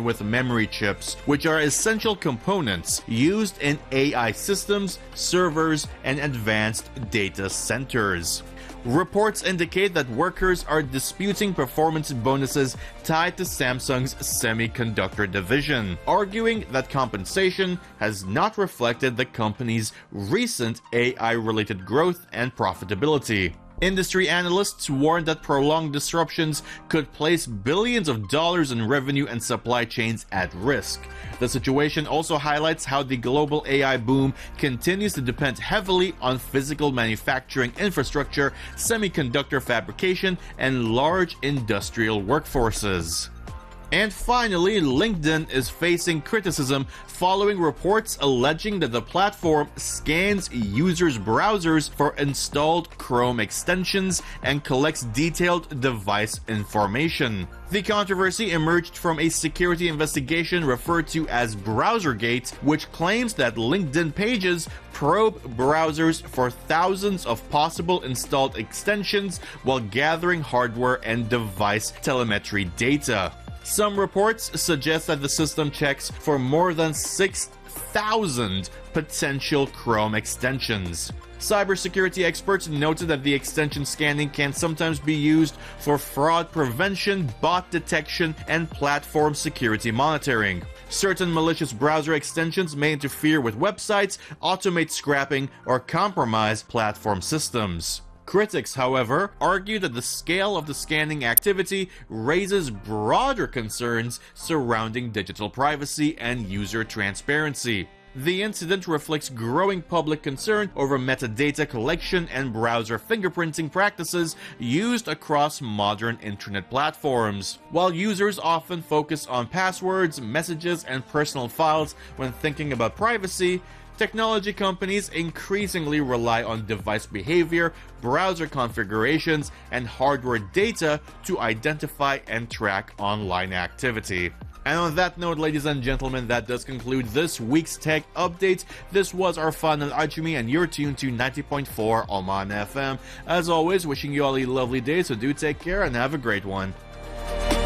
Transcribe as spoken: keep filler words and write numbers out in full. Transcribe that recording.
with memory chips, which are essential components used in A I systems, servers, and advanced data centers. Reports indicate that workers are disputing performance bonuses tied to Samsung's semiconductor division, arguing that compensation has not reflected the company's recent A I-related growth and profitability. Industry analysts warned that prolonged disruptions could place billions of dollars in revenue and supply chains at risk. The situation also highlights how the global A I boom continues to depend heavily on physical manufacturing infrastructure, semiconductor fabrication, and large industrial workforces. And finally, LinkedIn is facing criticism following reports alleging that the platform scans users' browsers for installed Chrome extensions and collects detailed device information. The controversy emerged from a security investigation referred to as BrowserGate, which claims that LinkedIn pages probe browsers for thousands of possible installed extensions while gathering hardware and device telemetry data. Some reports suggest that the system checks for more than six thousand potential Chrome extensions. Cybersecurity experts noted that the extension scanning can sometimes be used for fraud prevention, bot detection, and platform security monitoring. Certain malicious browser extensions may interfere with websites, automate scrapping, or compromise platform systems. Critics, however, argue that the scale of the scanning activity raises broader concerns surrounding digital privacy and user transparency. The incident reflects growing public concern over metadata collection and browser fingerprinting practices used across modern internet platforms. While users often focus on passwords, messages, and personal files when thinking about privacy, technology companies increasingly rely on device behavior, browser configurations, and hardware data to identify and track online activity. And on that note, ladies and gentlemen, that does conclude this week's tech update. This was Arfan Al-Ajmi, and you're tuned to ninety point four Oman F M. As always, wishing you all a lovely day, so do take care and have a great one.